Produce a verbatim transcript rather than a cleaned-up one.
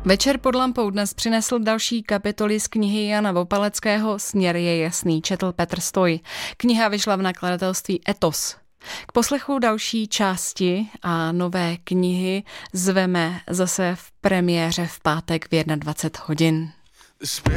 Večer pod lampou dnes přinesl další kapitoly z knihy Jana Vopaleckého Směr je jasný, četl Petr Stoj. Kniha vyšla v nakladatelství Etos. K poslechu další části a nové knihy zveme zase v premiéře v pátek v dvacet jedna hodin.